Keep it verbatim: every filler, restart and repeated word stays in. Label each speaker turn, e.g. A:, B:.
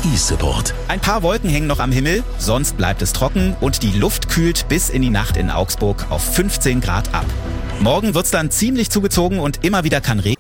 A: E-Support.
B: Ein paar Wolken hängen noch am Himmel, sonst bleibt es trocken und die Luft kühlt bis in die Nacht in Augsburg auf fünfzehn Grad ab. Morgen wird's dann ziemlich zugezogen und immer wieder kann regnen.